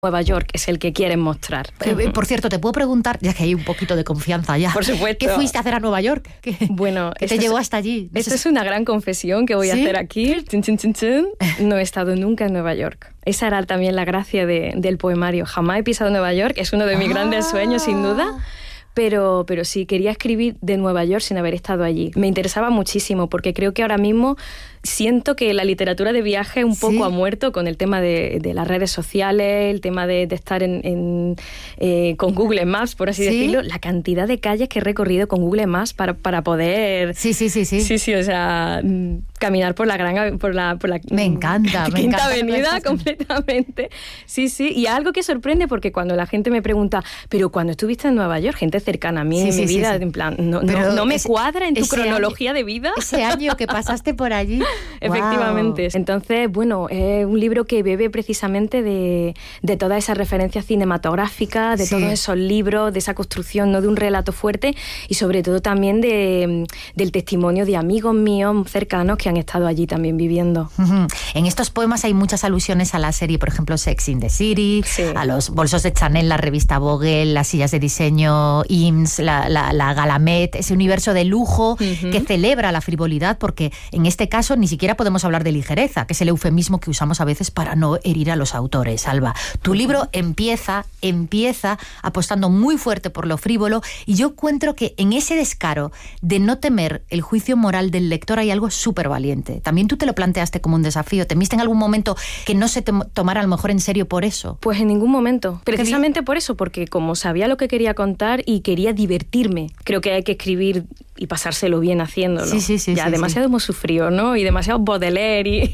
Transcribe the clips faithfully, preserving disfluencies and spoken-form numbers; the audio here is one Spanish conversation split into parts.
Nueva York es el que quieren mostrar. Eh, por cierto, te puedo preguntar, ya que hay un poquito de confianza ya. Por supuesto. ¿Qué fuiste a hacer a Nueva York? ¿Qué, bueno, ¿qué te llevó hasta allí? Esto es una gran confesión que voy ¿Sí? a hacer aquí. Chun, chun, chun, chun. No he estado nunca en Nueva York. Esa era también la gracia de, del poemario. Jamás he pisado Nueva York, es uno de mis ah. grandes sueños, sin duda. Pero, pero sí, quería escribir de Nueva York sin haber estado allí. Me interesaba muchísimo porque creo que ahora mismo siento que la literatura de viaje un poco ¿Sí? ha muerto con el tema de, de las redes sociales, el tema de, de estar en, en, eh, con Google Maps, por así ¿Sí? decirlo. La cantidad de calles que he recorrido con Google Maps para, para poder... Sí, sí, sí, sí. Sí, sí, o sea, caminar por la gran... Por la, por la me encanta, me Quinta encanta Avenida completamente. Sí, sí, y algo que sorprende porque cuando la gente me pregunta, pero cuando estuviste en Nueva York, gente cercana a mí, sí, en sí, mi sí, vida, sí. en plan, no, no, no me ese, cuadra en tu cronología año, de vida. Ese año que pasaste por allí. Efectivamente. Wow. Entonces, bueno, es un libro que bebe precisamente de, de todas esas referencias cinematográficas, de sí. todos esos libros, de esa construcción, ¿no?, de un relato fuerte y sobre todo también de, del testimonio de amigos míos cercanos que han estado allí también viviendo. Uh-huh. En estos poemas hay muchas alusiones a la serie, por ejemplo, Sex in the City, sí. a los bolsos de Chanel, la revista Vogue, las sillas de diseño I M S S, la, la, la Galamet, ese universo de lujo uh-huh. que celebra la frivolidad, porque en este caso ni siquiera podemos hablar de ligereza, que es el eufemismo que usamos a veces para no herir a los autores, Alba. Tu uh-huh. libro empieza, empieza apostando muy fuerte por lo frívolo y yo encuentro que en ese descaro de no temer el juicio moral del lector hay algo súper valiente. También tú te lo planteaste como un desafío. ¿Temiste en algún momento que no se te tomara a lo mejor en serio por eso? Pues en ningún momento. Precisamente por eso, porque como sabía lo que quería contar y quería divertirme, creo que hay que escribir y pasárselo bien haciéndolo. Sí, sí, sí. Ya sí, demasiado sí. hemos sufrido, ¿no? Y demasiado Baudelaire y,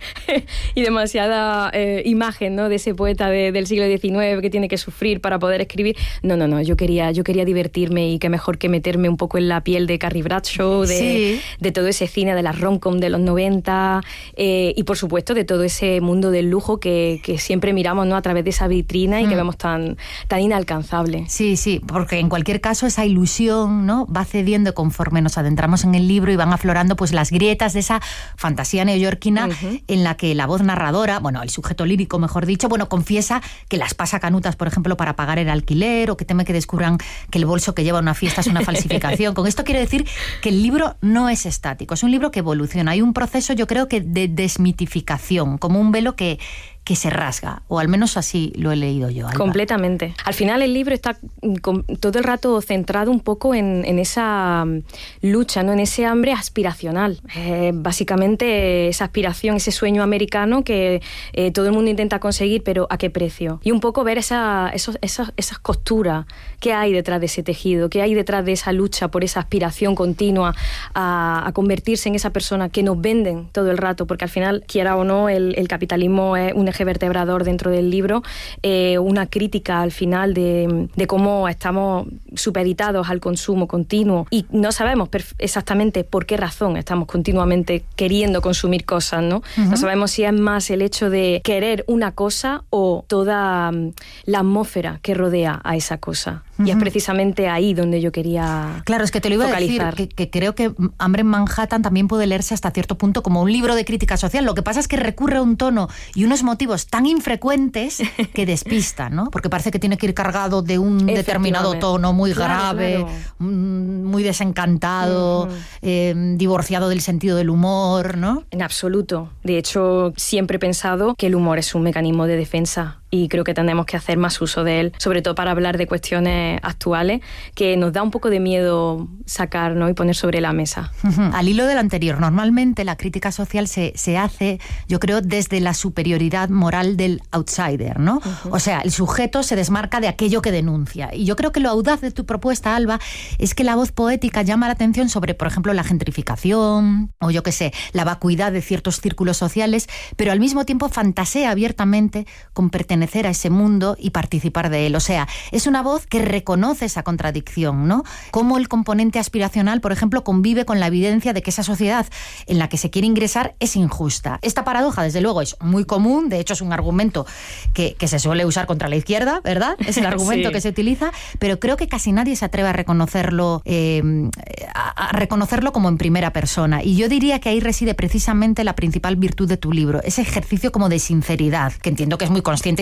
y demasiada eh, imagen, ¿no?, de ese poeta de, del siglo diecinueve que tiene que sufrir para poder escribir. No, no, no. Yo quería, yo quería divertirme y qué mejor que meterme un poco en la piel de Carrie Bradshaw, de, sí. de todo ese cine de la rom-com de los noventa eh, y, por supuesto, de todo ese mundo del lujo que, que siempre miramos, ¿no?, a través de esa vitrina y mm. que vemos tan, tan inalcanzable. Sí, sí, porque en cualquier caso esa ilusión, ¿no?, va cediendo conforme nos adentramos en el libro y van aflorando pues las grietas de esa fantasía neoyorquina uh-huh. en la que la voz narradora, bueno, el sujeto lírico, mejor dicho, bueno, confiesa que las pasa canutas, por ejemplo, para pagar el alquiler o que teme que descubran que el bolso que lleva a una fiesta es una falsificación. Con esto quiero decir que el libro no es estático, es un libro que evoluciona. Hay un proceso, yo creo que de desmitificación, como un velo que que se rasga, o al menos así lo he leído yo, Alba. Completamente. Al final el libro está con, todo el rato centrado un poco en, en esa lucha, ¿no?, en ese hambre aspiracional. Eh, básicamente esa aspiración, ese sueño americano que eh, todo el mundo intenta conseguir, pero ¿a qué precio? Y un poco ver esa, esos, esas, esas costuras, qué hay detrás de ese tejido, qué hay detrás de esa lucha por esa aspiración continua a, a convertirse en esa persona que nos venden todo el rato, porque al final, quiera o no, el, el capitalismo es un eje vertebrador dentro del libro, eh, una crítica al final de, de cómo estamos supeditados al consumo continuo y no sabemos perf- exactamente por qué razón estamos continuamente queriendo consumir cosas, ¿no? Uh-huh. No sabemos si es más el hecho de querer una cosa o toda um, la atmósfera que rodea a esa cosa. Uh-huh. Y es precisamente ahí donde yo quería Claro, es que te lo iba focalizar. a decir, que, que creo que Hambre en Manhattan también puede leerse hasta cierto punto como un libro de crítica social. Lo que pasa es que recurre a un tono y unos motivos tan infrecuentes que despistan, ¿no? Porque parece que tiene que ir cargado de un determinado tono muy claro, grave, claro. muy desencantado, uh-huh. eh, divorciado del sentido del humor, ¿no? En absoluto. De hecho, siempre he pensado que el humor es un mecanismo de defensa y creo que tenemos que hacer más uso de él, sobre todo para hablar de cuestiones actuales que nos da un poco de miedo sacar, ¿no?, y poner sobre la mesa. Uh-huh. Al hilo del anterior, normalmente la crítica social se, se hace, yo creo, desde la superioridad moral del outsider, ¿no? Uh-huh. O sea, el sujeto se desmarca de aquello que denuncia. Y yo creo que lo audaz de tu propuesta, Alba, es que la voz poética llama la atención sobre, por ejemplo, la gentrificación o, yo qué sé, la vacuidad de ciertos círculos sociales, pero al mismo tiempo fantasea abiertamente con pertenecer a ese mundo y participar de él. O sea, es una voz que reconoce esa contradicción, ¿no? Cómo el componente aspiracional, por ejemplo, convive con la evidencia de que esa sociedad en la que se quiere ingresar es injusta. Esta paradoja, desde luego, es muy común, de hecho es un argumento que, que se suele usar contra la izquierda, ¿verdad? Es el argumento sí. que se utiliza, pero creo que casi nadie se atreve a reconocerlo, eh, a, a reconocerlo como en primera persona. Y yo diría que ahí reside precisamente la principal virtud de tu libro, ese ejercicio como de sinceridad, que entiendo que es muy consciente y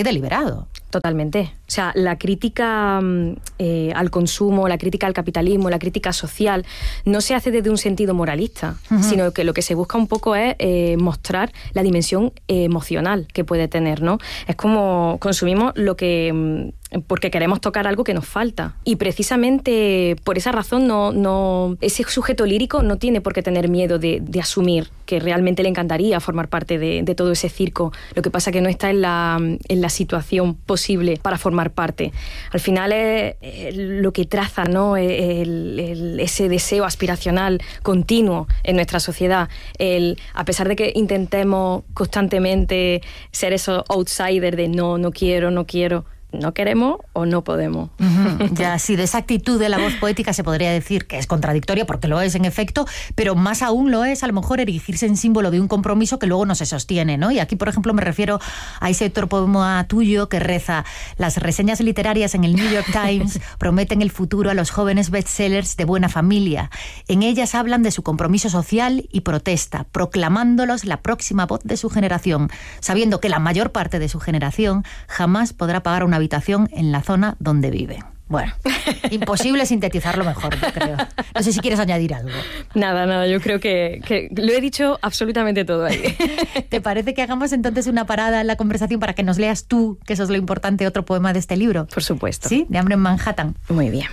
deliberado. Totalmente. O sea, la crítica eh, al consumo, la crítica al capitalismo, la crítica social, no se hace desde un sentido moralista, uh-huh. sino que lo que se busca un poco es eh, mostrar la dimensión eh, emocional que puede tener, ¿no? Es como consumimos lo que... porque queremos tocar algo que nos falta. Y precisamente por esa razón no, no, ese sujeto lírico no tiene por qué tener miedo de, de asumir que realmente le encantaría formar parte de, de todo ese circo. Lo que pasa es que no está en la, en la situación posible para formar parte. Al final es, es lo que traza, ¿no? el, el, ese deseo aspiracional continuo en nuestra sociedad. El, a pesar de que intentemos constantemente ser esos outsiders de no, no quiero, no quiero... no queremos o no podemos. Uh-huh. Ya, sí, de esa actitud de la voz poética se podría decir que es contradictoria, porque lo es en efecto, pero más aún lo es a lo mejor erigirse en símbolo de un compromiso que luego no se sostiene, ¿no? Y aquí, por ejemplo, me refiero a ese otro poema tuyo que reza: las reseñas literarias en el New York Times prometen el futuro a los jóvenes bestsellers de buena familia. En ellas hablan de su compromiso social y protesta, proclamándolos la próxima voz de su generación, sabiendo que la mayor parte de su generación jamás podrá pagar una habitación en la zona donde vive. Bueno, imposible sintetizarlo mejor, yo creo. No sé si quieres añadir algo. Nada, nada, yo creo que, que lo he dicho absolutamente todo ahí. ¿Te parece que hagamos entonces una parada en la conversación para que nos leas tú, que eso es lo importante, otro poema de este libro? Por supuesto. ¿Sí? De Hambre en Manhattan. Muy bien.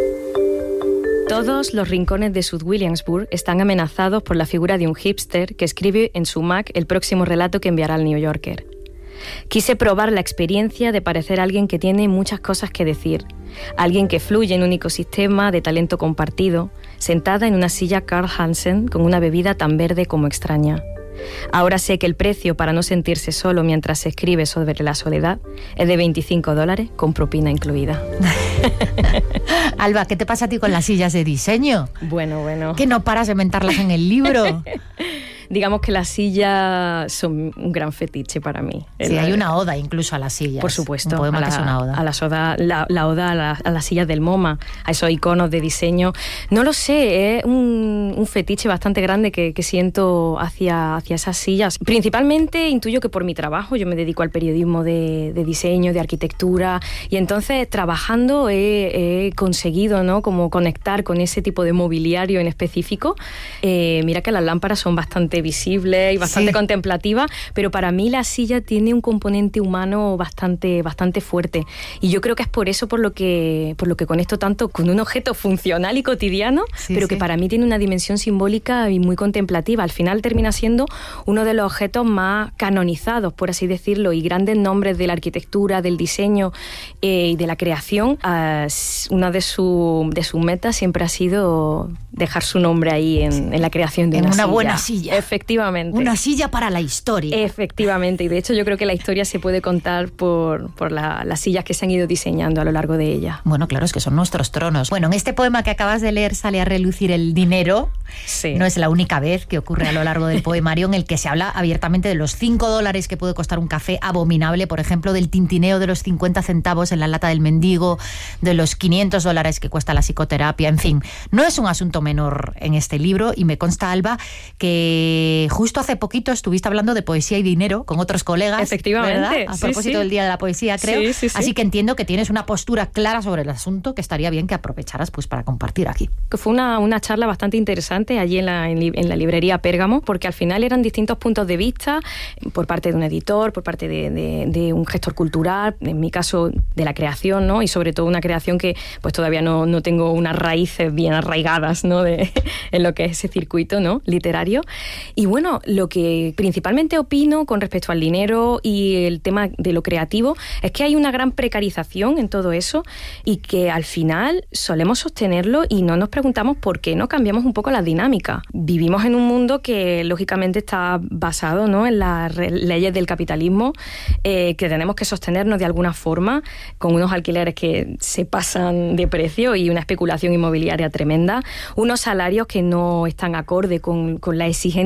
Todos los rincones de South Williamsburg están amenazados por la figura de un hipster que escribe en su Mac el próximo relato que enviará al New Yorker. Quise probar la experiencia de parecer alguien que tiene muchas cosas que decir, alguien que fluye en un ecosistema de talento compartido, sentada en una silla Carl Hansen con una bebida tan verde como extraña. Ahora sé que el precio para no sentirse solo mientras se escribe sobre la soledad es de veinticinco dólares con propina incluida. Alba, ¿qué te pasa a ti con las sillas de diseño? Bueno, bueno. ¿Que no paras de mentarlas en el libro? Digamos que las sillas son un gran fetiche para mí. Sí, el, hay una oda incluso a las sillas. Por supuesto. Un poema a la, que es una oda. A las oda, la, la oda a, la, a las sillas del MoMA, a esos iconos de diseño. No lo sé, es un, un fetiche bastante grande que, que siento hacia, hacia esas sillas. Principalmente intuyo que por mi trabajo, yo me dedico al periodismo de, de diseño, de arquitectura, y entonces trabajando he, he conseguido, ¿no?, como conectar con ese tipo de mobiliario en específico. Eh, mira que las lámparas son bastante visible y bastante sí. contemplativa, pero para mí la silla tiene un componente humano bastante, bastante fuerte, y yo creo que es por eso por lo que, por lo que conecto tanto con un objeto funcional y cotidiano, sí, pero sí. que para mí tiene una dimensión simbólica y muy contemplativa. Al final termina siendo uno de los objetos más canonizados, por así decirlo, y grandes nombres de la arquitectura, del diseño eh, y de la creación. Uh, una de, su, de sus metas siempre ha sido dejar su nombre ahí en, en la creación de en una, una silla. buena silla. Efectivamente. Una silla para la historia. Efectivamente, y de hecho yo creo que la historia se puede contar por, por la, las sillas que se han ido diseñando a lo largo de ella. Bueno, claro, es que son nuestros tronos. Bueno, en este poema que acabas de leer sale a relucir el dinero. Sí. No es la única vez que ocurre a lo largo del poemario en el que se habla abiertamente de los cinco dólares que puede costar un café abominable, por ejemplo, del tintineo de los cincuenta centavos en la lata del mendigo, de los quinientos dólares que cuesta la psicoterapia, en fin. No es un asunto menor en este libro, y me consta, Alba, que justo hace poquito estuviste hablando de poesía y dinero con otros colegas. Efectivamente. ¿Verdad? A sí, propósito sí. del Día de la Poesía, creo. Sí, sí, sí. Así que entiendo que tienes una postura clara sobre el asunto que estaría bien que aprovecharas pues para compartir aquí. Que fue una, una charla bastante interesante allí en la, en, en la librería Pérgamo, porque al final eran distintos puntos de vista por parte de un editor, por parte de, de, de un gestor cultural, en mi caso de la creación, ¿no? Y sobre todo una creación que pues todavía no, no tengo unas raíces bien arraigadas, ¿no?, de, en lo que es ese circuito, ¿no?, literario. Y bueno, lo que principalmente opino con respecto al dinero y el tema de lo creativo es que hay una gran precarización en todo eso, y que al final solemos sostenerlo y no nos preguntamos por qué no cambiamos un poco la dinámica. Vivimos en un mundo que lógicamente está basado, ¿no?, en las leyes del capitalismo, eh, que tenemos que sostenernos de alguna forma con unos alquileres que se pasan de precio y una especulación inmobiliaria tremenda, unos salarios que no están acorde con, con la exigencia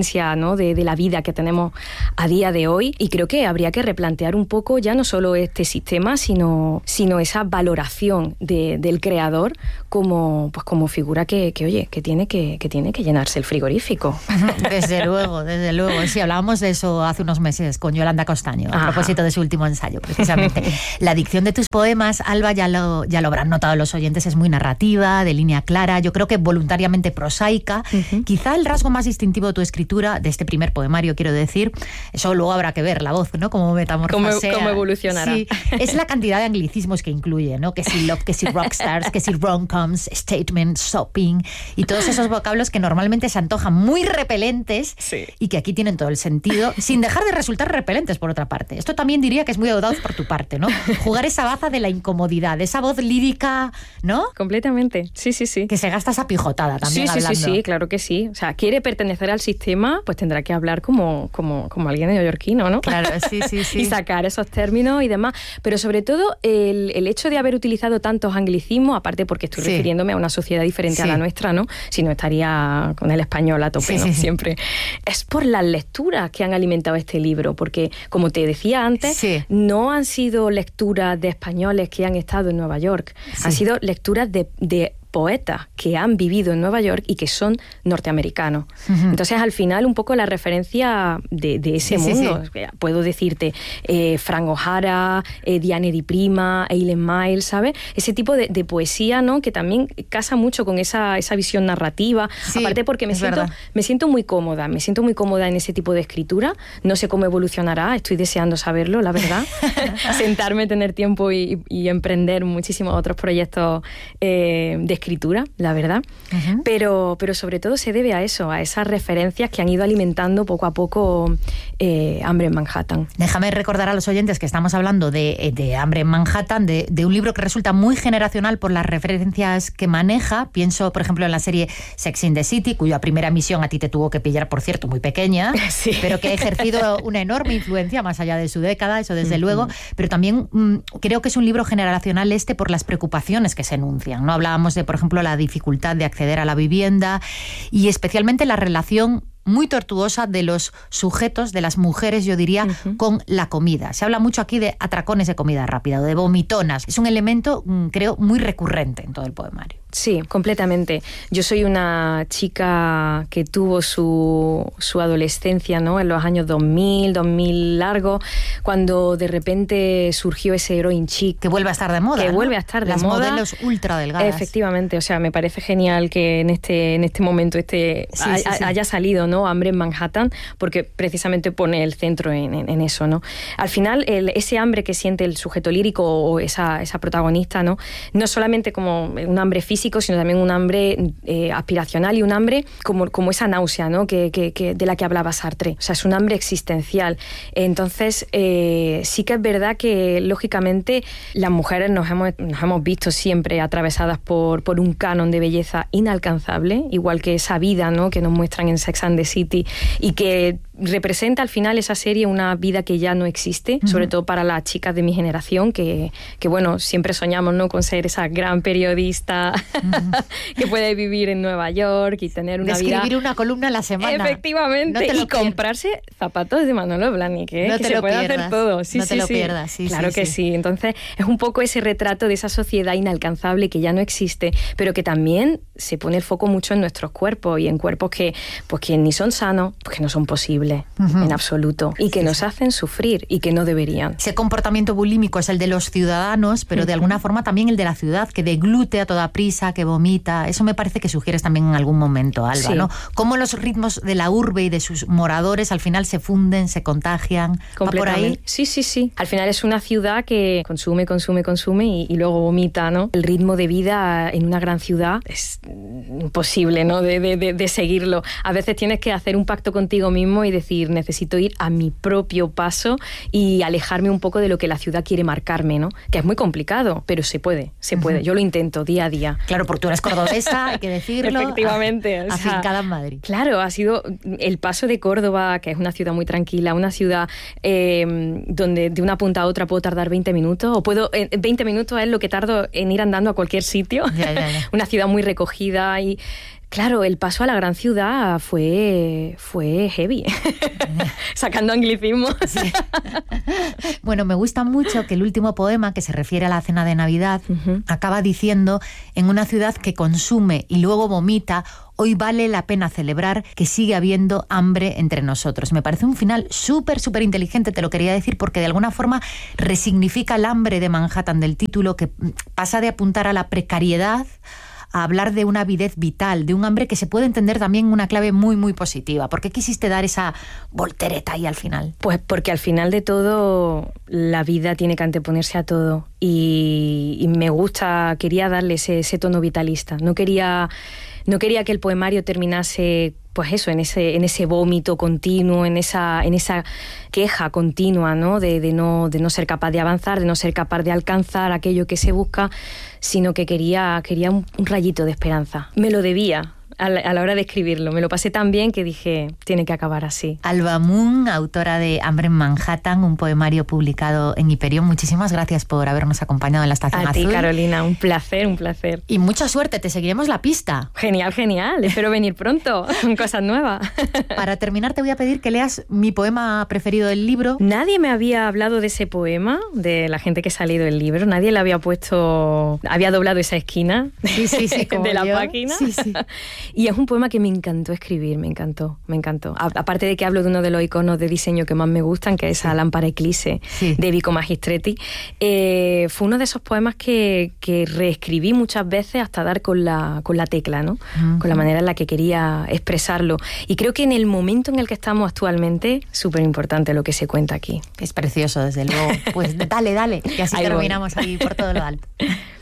esencia, ¿no? de, de la vida que tenemos a día de hoy, y creo que habría que replantear un poco ya no solo este sistema, sino, sino esa valoración de, del creador como, pues como figura que, que oye, que tiene que, que tiene que llenarse el frigorífico. Desde luego, desde luego. Sí, hablábamos de eso hace unos meses con Yolanda Costaño, a propósito de su último ensayo, precisamente. La dicción de tus poemas, Alba, ya lo, ya lo habrán notado los oyentes, es muy narrativa, de línea clara, yo creo que voluntariamente prosaica. Uh-huh. Quizá el rasgo más distintivo de tu escritura, de este primer poemario, quiero decir, eso luego habrá que ver, la voz, ¿no? Cómo metamorfosea. Cómo, cómo evolucionará. Sí, es la cantidad de anglicismos que incluye, ¿no? Que si love, que si rockstars, que si rom-coms, statement, shopping, y todos esos vocablos que normalmente se antojan muy repelentes, sí, y que aquí tienen todo el sentido, sin dejar de resultar repelentes, por otra parte. Esto también diría que es muy audaz por tu parte, ¿no? Jugar esa baza de la incomodidad, esa voz lírica, ¿no? Completamente, sí, sí, sí. Que se gasta esa pijotada también, sí, sí, hablando. Sí, sí, claro que sí. O sea, quiere pertenecer al sistema, pues tendrá que hablar como, como, como alguien neoyorquino, ¿no? Claro, sí, sí, sí. Y sacar esos términos y demás. Pero sobre todo, el, el hecho de haber utilizado tantos anglicismos, aparte porque estoy sí. refiriéndome a una sociedad diferente sí. a la nuestra, ¿no? Si no estaría con el español a tope, sí, ¿no? Sí, siempre. Es por las lecturas que han alimentado este libro, porque, como te decía antes, sí. no han sido lecturas de españoles que han estado en Nueva York, sí. han sido lecturas de, de poetas que han vivido en Nueva York y que son norteamericanos. Uh-huh. Entonces, al final, un poco la referencia de, de ese sí, mundo. Sí, sí. Puedo decirte eh, Frank O'Hara, eh, Diane Di Prima, Eileen Myles, ¿sabes? Ese tipo de, de poesía, ¿no? Que también casa mucho con esa, esa visión narrativa. Sí, aparte porque me siento, me siento muy cómoda, me siento muy cómoda en ese tipo de escritura. No sé cómo evolucionará, estoy deseando saberlo, la verdad. Sentarme, tener tiempo y, y emprender muchísimos otros proyectos eh, de escritura, la verdad, uh-huh. pero, pero sobre todo se debe a eso, a esas referencias que han ido alimentando poco a poco eh, Hambre en Manhattan. Déjame recordar a los oyentes que estamos hablando de, de Hambre en Manhattan, de, de un libro que resulta muy generacional por las referencias que maneja. Pienso, por ejemplo, en la serie Sex and the City, cuya primera emisión a ti te tuvo que pillar, por cierto, muy pequeña, sí. pero que ha ejercido una enorme influencia más allá de su década, eso desde uh-huh. luego, pero también mmm, creo que es un libro generacional este por las preocupaciones que se enuncian, ¿no? Hablábamos de, por ejemplo, la dificultad de acceder a la vivienda y especialmente la relación muy tortuosa de los sujetos, de las mujeres, yo diría, uh-huh. con la comida. Se habla mucho aquí de atracones de comida rápida, de vomitonas. Es un elemento, creo, muy recurrente en todo el poemario. Sí, completamente. Yo soy una chica que tuvo su, su adolescencia, ¿no? En los años dos mil, dos mil largos, cuando de repente surgió ese heroin chic. Que vuelve a estar de moda, Que ¿no? vuelve a estar de Las moda. Las modelos ultra delgadas. Efectivamente, o sea, me parece genial que en este, en este momento este sí, sí, ha, sí. haya salido, ¿no? Hambre en Manhattan, porque precisamente pone el centro en, en, en eso, ¿no? Al final, el, ese hambre que siente el sujeto lírico o esa, esa protagonista, ¿no? No solamente como un hambre físico, sino también un hambre eh, aspiracional y un hambre como, como esa náusea, ¿no? que, que, que de la que hablaba Sartre. O sea, es un hambre existencial. Entonces, eh, sí que es verdad que, lógicamente, las mujeres nos hemos, nos hemos visto siempre atravesadas por, por un canon de belleza inalcanzable, igual que esa vida, ¿no? que nos muestran en Sex and the City y que representa al final esa serie una vida que ya no existe, uh-huh. sobre todo para las chicas de mi generación, que, que bueno, siempre soñamos, ¿no? con ser esa gran periodista uh-huh. que puede vivir en Nueva York y tener una de vida... escribir una columna a la semana. Efectivamente, no y comprarse zapatos de Manolo Blahnik, ¿eh? No que te se lo puede pierdas. hacer todo. Sí, no sí, te lo sí. pierdas, sí, Claro sí, que sí. sí. Entonces, es un poco ese retrato de esa sociedad inalcanzable que ya no existe, pero que también se pone el foco mucho en nuestros cuerpos y en cuerpos que, pues, que ni son sanos, pues que no son posibles, uh-huh. en absoluto, y que sí, nos sí. hacen sufrir y que no deberían. Ese comportamiento bulímico es el de los ciudadanos, pero uh-huh. de alguna forma también el de la ciudad, que deglute a toda prisa, que vomita. Eso me parece que sugieres también en algún momento, Alba, sí. ¿no? Cómo los ritmos de la urbe y de sus moradores al final se funden, se contagian. ¿Va por ahí? Sí, sí, sí. Al final es una ciudad que consume, consume, consume y, y luego vomita, ¿no? El ritmo de vida en una gran ciudad es imposible, ¿no? De, de, de, de seguirlo. A veces tienes que hacer un pacto contigo mismo y decir, necesito ir a mi propio paso y alejarme un poco de lo que la ciudad quiere marcarme, ¿no? Que es muy complicado, pero se puede, se puede. Uh-huh. Yo lo intento día a día. Claro, porque tú eres cordobesa, hay que decirlo. Efectivamente. A, afincada en Madrid. Claro, ha sido el paso de Córdoba, que es una ciudad muy tranquila, una ciudad eh, donde de una punta a otra puedo tardar veinte minutos, o puedo, eh, veinte minutos es lo que tardo en ir andando a cualquier sitio. Ya, ya, ya. Una ciudad muy recogida y Claro, el paso a la gran ciudad fue, fue heavy, sacando anglicismos. Sí. Bueno, me gusta mucho que el último poema, que se refiere a la cena de Navidad, uh-huh. acaba diciendo: en una ciudad que consume y luego vomita, hoy vale la pena celebrar que sigue habiendo hambre entre nosotros. Me parece un final súper, súper inteligente, te lo quería decir, porque de alguna forma resignifica el hambre de Manhattan del título, que pasa de apuntar a la precariedad a hablar de una avidez vital, de un hambre que se puede entender también en una clave muy, muy positiva. ¿Por qué quisiste dar esa voltereta ahí al final? Pues porque al final de todo la vida tiene que anteponerse a todo y, y me gusta, quería darle ese, ese tono vitalista. No quería, no quería que el poemario terminase pues eso, en ese, en ese vómito continuo, en esa, en esa queja continua, ¿no? De, de no, de no ser capaz de avanzar, de no ser capaz de alcanzar aquello que se busca, sino que quería, quería un, un rayito de esperanza. Me lo debía a la, a la hora de escribirlo. Me lo pasé tan bien que dije, tiene que acabar así. Alba Moon, autora de Hambre en Manhattan, un poemario publicado en Hiperión. Muchísimas gracias por habernos acompañado en la Estación a Azul. A ti, Carolina, un placer, un placer. Y mucha suerte, te seguiremos la pista. Genial, genial. Espero venir pronto con cosas nuevas. Para terminar, te voy a pedir que leas mi poema preferido del libro. Nadie me había hablado de ese poema, de la gente que ha salido del libro. Nadie le había puesto, había doblado esa esquina sí, sí, sí, como de la yo. página. Sí, sí. Y es un poema que me encantó escribir, me encantó, me encantó. A- aparte de que hablo de uno de los iconos de diseño que más me gustan, que es esa lámpara Eclipse sí. de Vico Magistretti, eh, fue uno de esos poemas que, que reescribí muchas veces hasta dar con la, con la tecla, ¿no? Uh-huh. Con la manera en la que quería expresarlo. Y creo que en el momento en el que estamos actualmente, súper importante lo que se cuenta aquí. Es precioso, desde luego. Pues dale, dale, y así ahí terminamos voy. Ahí por todo lo alto.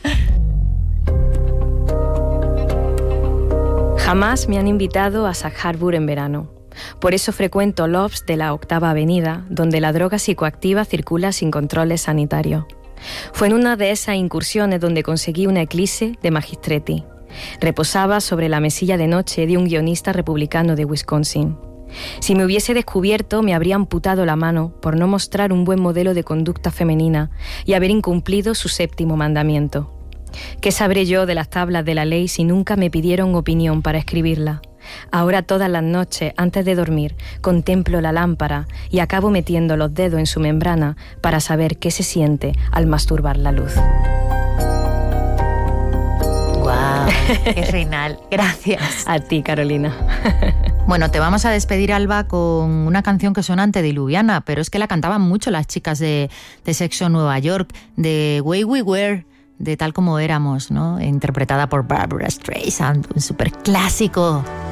Jamás me han invitado a Sag Harbor en verano. Por eso frecuento lobs de la Octava Avenida, donde la droga psicoactiva circula sin controles sanitarios. Fue en una de esas incursiones donde conseguí una Eclipse de Magistretti. Reposaba sobre la mesilla de noche de un guionista republicano de Wisconsin. Si me hubiese descubierto, me habría amputado la mano por no mostrar un buen modelo de conducta femenina y haber incumplido su séptimo mandamiento. ¿Qué sabré yo de las tablas de la ley si nunca me pidieron opinión para escribirla? Ahora todas las noches, antes de dormir, contemplo la lámpara y acabo metiendo los dedos en su membrana para saber qué se siente al masturbar la luz. ¡Guau! ¡Qué final! Gracias. A ti, Carolina. Bueno, te vamos a despedir, Alba, con una canción que suena antediluviana, pero es que la cantaban mucho las chicas de, de Sexo Nueva York, de Way We Were, de Tal Como Éramos, ¿no? Interpretada por Barbra Streisand, un súper clásico.